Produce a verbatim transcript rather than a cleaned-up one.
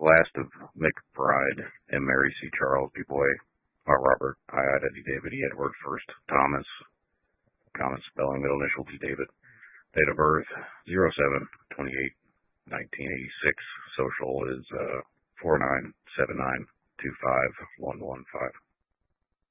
last of McBride and Mary C. Charles, B. Boy, R. Robert, I. I. Eddie David, E. Edward, first Thomas, common spelling, middle initial T. David, date of birth zero seven twenty-eight nineteen eighty-six, social is uh, four nine seven nine two five one one five.